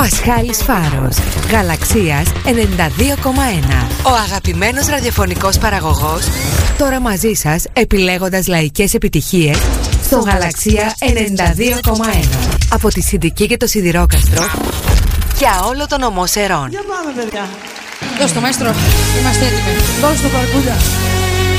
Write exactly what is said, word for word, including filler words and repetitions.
Πασχάλης Φάρος, Γαλαξίας ενενήντα δύο κόμμα ένα. Ο αγαπημένος ραδιοφωνικός παραγωγός, τώρα μαζί σας επιλέγοντας λαϊκές επιτυχίες στο Γαλαξία ενενήντα δύο κόμμα ένα. Από τη Συντική και το Σιδηρόκαστρο για όλο τον ομό Σερών. Για πάμε, παιδιά. Δώσ' το, μαέστρο, είμαστε έτοιμοι. Δώσ' το, παρκούδια.